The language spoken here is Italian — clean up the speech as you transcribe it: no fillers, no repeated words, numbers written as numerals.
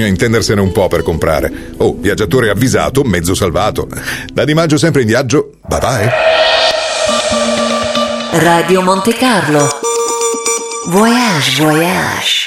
bisogna intendersene un po' per comprare. Oh, viaggiatore avvisato, mezzo salvato. Da Di Maggio sempre in viaggio. Bye bye. Radio Monte Carlo. Voyage, voyage.